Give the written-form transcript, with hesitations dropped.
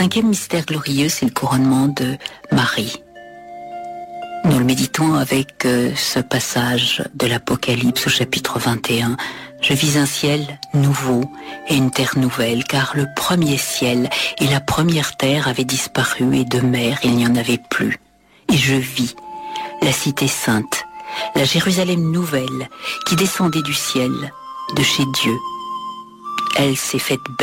5e mystère glorieux, c'est le couronnement de Marie. Nous le méditons avec ce passage de l'Apocalypse au chapitre 21. Je vis un ciel nouveau et une terre nouvelle, car le premier ciel et la première terre avaient disparu et de mer il n'y en avait plus. Et je vis la cité sainte, la Jérusalem nouvelle, qui descendait du ciel, de chez Dieu. Elle s'est faite belle